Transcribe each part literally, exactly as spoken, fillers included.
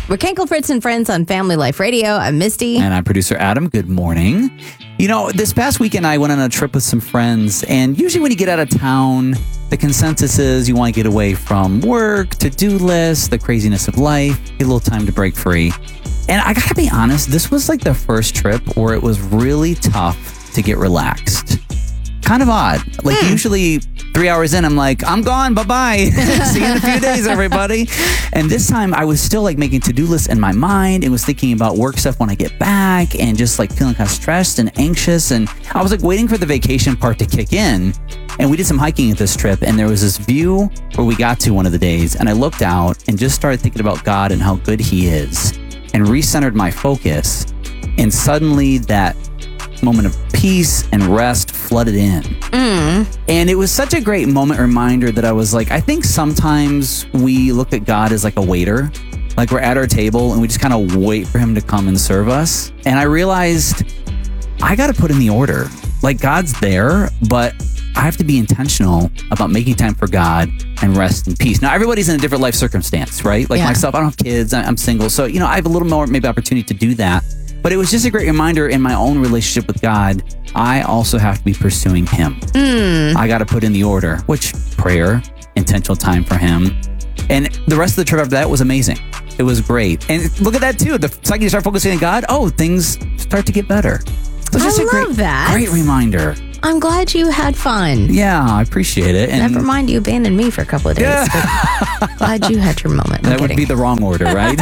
We're Kenkel, Fritz, and Friends on Family Life Radio. I'm Misty. And I'm producer Adam. Good morning. You know, this past weekend I went on a trip with some friends, and usually when you get out of town, the consensus is you want to get away from work, to-do lists, the craziness of life, get a little time to break free. And I gotta be honest, this was like the first trip where it was really tough to get relaxed. Kind of odd. Like mm. usually three hours in, I'm like, I'm gone. Bye-bye. See you in a few days, everybody. And this time I was still like making to-do lists in my mind and was thinking about work stuff when I get back and just like feeling kind of stressed and anxious. And I was like waiting for the vacation part to kick in. And we did some hiking at this trip. And there was this view where we got to one of the days. And I looked out and just started thinking about God and how good he is and recentered my focus. And suddenly that moment of peace and rest flooded in. Mm. And it was such a great moment reminder that I was like, I think sometimes we look at God as like a waiter. Like we're at our table and we just kind of wait for him to come and serve us. And I realized I got to put in the order. Like God's there, but I have to be intentional about making time for God and rest and peace. Now, everybody's in a different life circumstance, right? Like yeah. myself, I don't have kids. I'm single. So, you know, I have a little more maybe opportunity to do that. But it was just a great reminder in my own relationship with God, I also have to be pursuing him. Mm. I got to put in the order, which prayer, intentional time for him. And the rest of the trip after that was amazing. It was great. And look at that too. The second you start focusing on God, oh, things start to get better. So I just love a great, that. Great reminder. I'm glad you had fun. Yeah, I appreciate it. And never mind you abandoned me for a couple of days. Yeah. Glad you had your moment. I'm that kidding. would be the wrong order, right?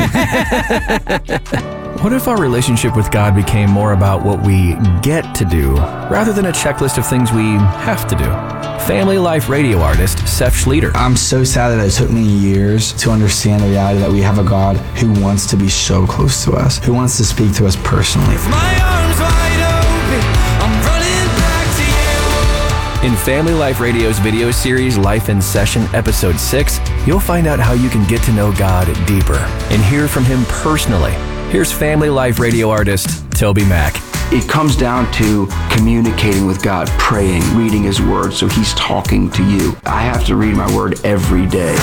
What if our relationship with God became more about what we get to do rather than a checklist of things we have to do? Family Life Radio artist Seth Schleter. I'm so sad that it took me years to understand the reality that we have a God who wants to be so close to us, who wants to speak to us personally. My arms wide open, I'm running back to you. In Family Life Radio's video series Life in Session Episode six, you'll find out how you can get to know God deeper and hear from him personally. Here's Family Life Radio artist Toby Mack. It comes down to communicating with God, praying, reading his word, so he's talking to you. I have to read my word every day.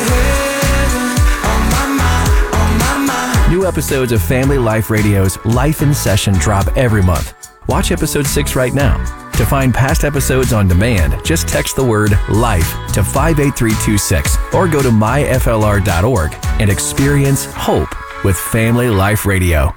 New episodes of Family Life Radio's Life in Session drop every month. Watch episode six right now. To find past episodes on demand, just text the word LIFE to five eight three two six or go to my f l r dot org and experience hope with Family Life Radio.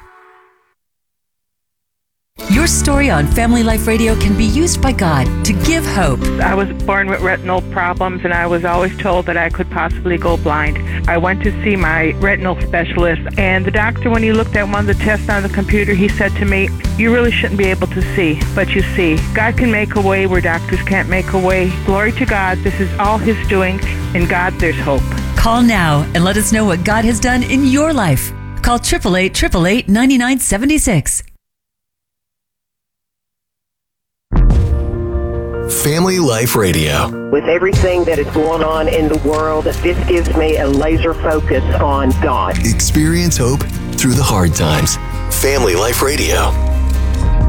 Your story on Family Life Radio can be used by God to give hope. I was born with retinal problems, and I was always told that I could possibly go blind. I went to see my retinal specialist, and the doctor, when he looked at one of the tests on the computer, he said to me, you really shouldn't be able to see, but you see. God can make a way where doctors can't make a way. Glory to God, this is all his doing. In God, there's hope. Call now and let us know what God has done in your life. Call eight eight eight, eight eight eight, nine nine seven six. Family Life Radio. With everything that is going on in the world, this gives me a laser focus on God. Experience hope through the hard times. Family Life Radio.